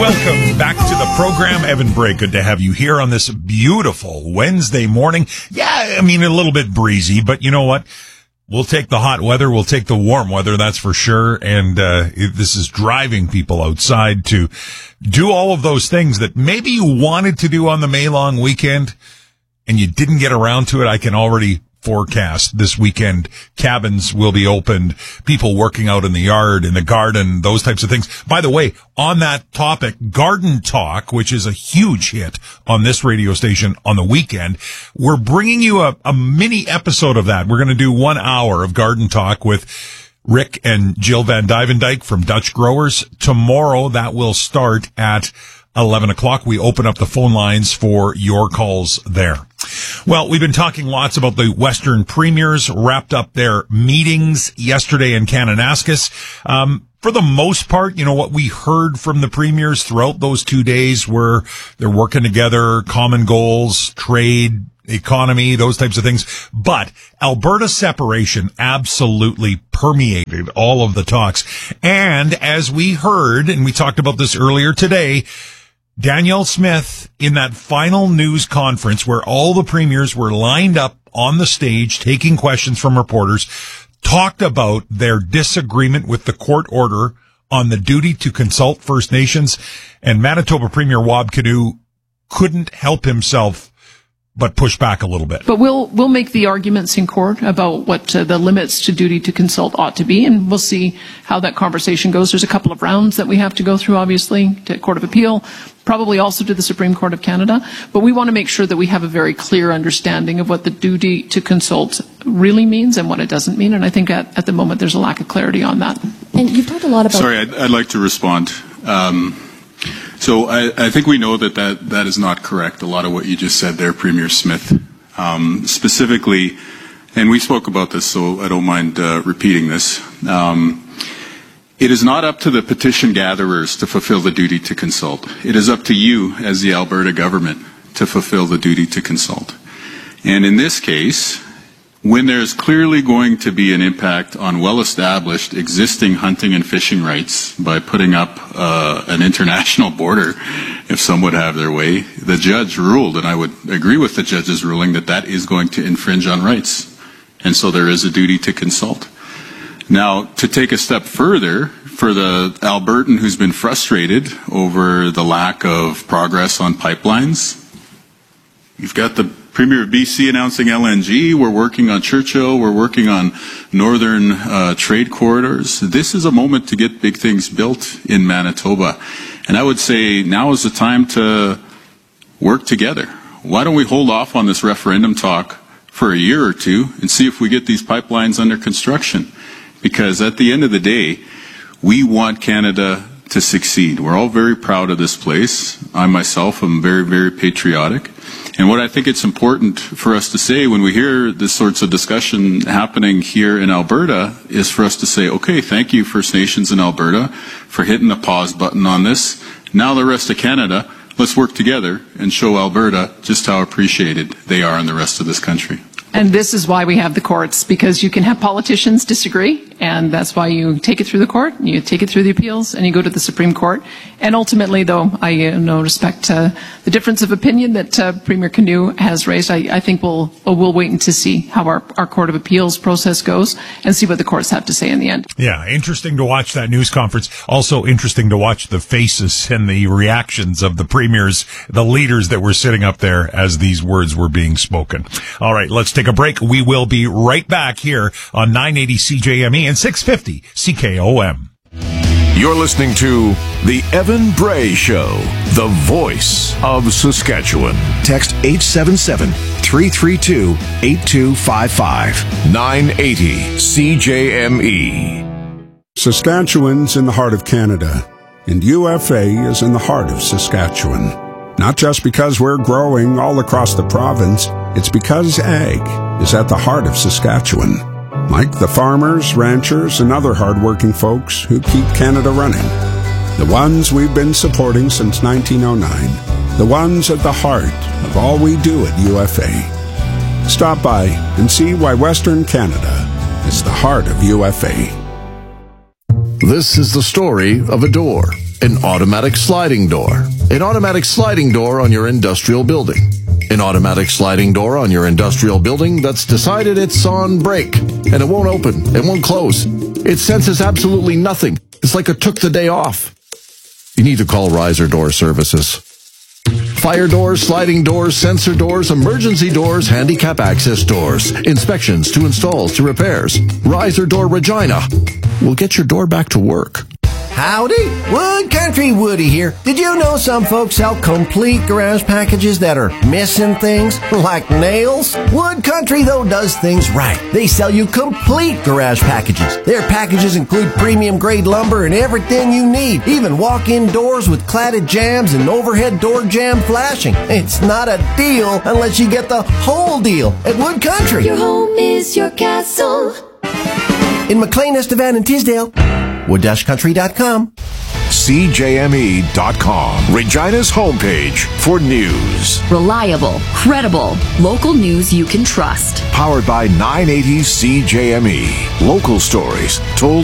Welcome back to the program. Evan Bray, good to have you here on this beautiful Wednesday morning. Yeah, I mean, a little bit breezy, but you know what? We'll take the hot weather. We'll take the warm weather, that's for sure. And this is driving people outside to do all of those things that maybe you wanted to do on the May long weekend and you didn't get around to it. I can already forecast this weekend. Cabins will be opened, people working out in the yard, in the garden, those types of things. By the way, on that topic, Garden Talk, which is a huge hit on this radio station on the weekend, we're bringing you a mini episode of that. We're going to do 1 hour of Garden Talk with Rick and Jill Van Duyvendijk from Dutch Growers. Tomorrow, that will start at 11 o'clock. We open up the phone lines for your calls there. Well, we've been talking lots about the Western premiers, wrapped up their meetings yesterday in Kananaskis. For the most part, you know, what we heard from the premiers throughout those 2 days were they're working together, common goals, trade, economy, those types of things. But Alberta separation absolutely permeated all of the talks. And as we heard, and we talked about this earlier today, Danielle Smith, in that final news conference where all the premiers were lined up on the stage taking questions from reporters, talked about their disagreement with the court order on the duty to consult First Nations, and Manitoba Premier Wab Kinew couldn't help himself but push back a little bit. But we'll make the arguments in court about what the limits to duty to consult ought to be, and we'll see how that conversation goes. There's a couple of rounds that we have to go through, obviously, to Court of Appeal, probably also to the Supreme Court of Canada. But we want to make sure that we have a very clear understanding of what the duty to consult really means and what it doesn't mean. And I think at the moment there's a lack of clarity on that. And you've talked a lot about... Sorry, I'd like to respond. So I think we know that is not correct, a lot of what you just said there, Premier Smith. Specifically, and we spoke about this, so I don't mind repeating this, it is not up to the petition gatherers to fulfill the duty to consult. It is up to you as the Alberta government to fulfill the duty to consult. And in this case, when there's clearly going to be an impact on well-established existing hunting and fishing rights by putting up an international border, if some would have their way, the judge ruled, and I would agree with the judge's ruling, that is going to infringe on rights. And so there is a duty to consult. Now, to take a step further, for the Albertan who's been frustrated over the lack of progress on pipelines, you've got the Premier of BC announcing LNG. We're working on Churchill. We're working on northern trade corridors. This is a moment to get big things built in Manitoba. And I would say now is the time to work together. Why don't we hold off on this referendum talk for a year or two and see if we get these pipelines under construction? Because at the end of the day, we want Canada to succeed. We're all very proud of this place. I myself am very, very patriotic. And what I think it's important for us to say when we hear this sorts of discussion happening here in Alberta is for us to say, okay, thank you First Nations in Alberta for hitting the pause button on this. Now the rest of Canada, let's work together and show Alberta just how appreciated they are in the rest of this country. And this is why we have the courts, because you can have politicians disagree, and that's why you take it through the court, you take it through the appeals, and you go to the Supreme Court. And ultimately, though, I respect the difference of opinion that Premier Kinew has raised. I think we'll wait and to see how our Court of Appeals process goes and see what the courts have to say in the end. Yeah, interesting to watch that news conference. Also interesting to watch the faces and the reactions of the premiers, the leaders that were sitting up there as these words were being spoken. All right, let's take a break. We will be right back here on 980 CJME and 650 CKOM. You're listening to The Evan Bray Show, the voice of Saskatchewan. Text 877-332-8255. 980 CJME. Saskatchewan's in the heart of Canada, and UFA is in the heart of Saskatchewan. Not just because we're growing all across the province, it's because ag is at the heart of Saskatchewan. Like the farmers, ranchers, and other hard-working folks who keep Canada running. The ones we've been supporting since 1909. The ones at the heart of all we do at UFA. Stop by and see why Western Canada is the heart of UFA. This is the story of a door. An automatic sliding door. An automatic sliding door on your industrial building. An automatic sliding door on your industrial building that's decided it's on break and it won't open, it won't close. It senses absolutely nothing. It's like it took the day off. You need to call Riser Door Services. Fire doors, sliding doors, sensor doors, emergency doors, handicap access doors, inspections to installs to repairs. Riser Door Regina will get your door back to work. Howdy, Wood Country Woody here. Did you know some folks sell complete garage packages that are missing things, like nails? Wood Country, though, does things right. They sell you complete garage packages. Their packages include premium grade lumber and everything you need, even walk-in doors with cladded jambs and overhead door jamb flashing. It's not a deal unless you get the whole deal at Wood Country. Your home is your castle. In McLean, Estevan, and Tisdale. Wood-country.com. CJME.com, Regina's homepage for news. Reliable, credible, local news you can trust. Powered by 980 CJME. Local stories told